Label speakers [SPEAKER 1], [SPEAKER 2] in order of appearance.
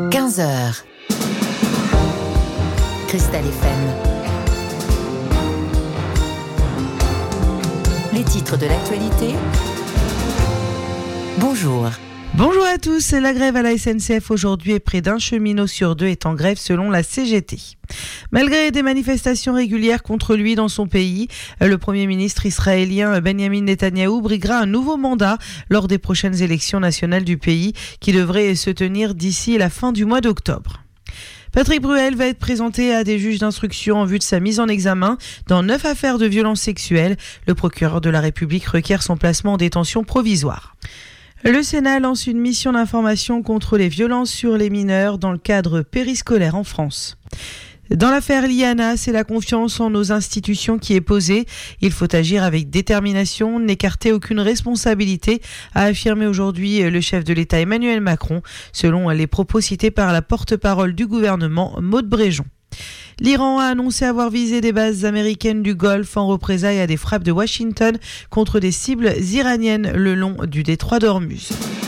[SPEAKER 1] 15h. Cristal FM. Les titres de l'actualité. Bonjour.
[SPEAKER 2] Bonjour à tous, la grève à la SNCF aujourd'hui et près d'un cheminot sur deux est en grève selon la CGT. Malgré des manifestations régulières contre lui dans son pays, le Premier ministre israélien Benjamin Netanyahou briguera un nouveau mandat lors des prochaines élections nationales du pays qui devraient se tenir d'ici la fin du mois d'octobre. Patrick Bruel va être présenté à des juges d'instruction en vue de sa mise en examen dans 9 affaires de violences sexuelles. Le procureur de la République requiert son placement en détention provisoire. Le Sénat lance une mission d'information contre les violences sur les mineurs dans le cadre périscolaire en France. Dans l'affaire Liana, c'est la confiance en nos institutions qui est posée. Il faut agir avec détermination, n'écarter aucune responsabilité, a affirmé aujourd'hui le chef de l'État Emmanuel Macron, selon les propos cités par la porte-parole du gouvernement, Maud Bréjon. L'Iran a annoncé avoir visé des bases américaines du Golfe en représailles à des frappes de Washington contre des cibles iraniennes le long du détroit d'Ormuz.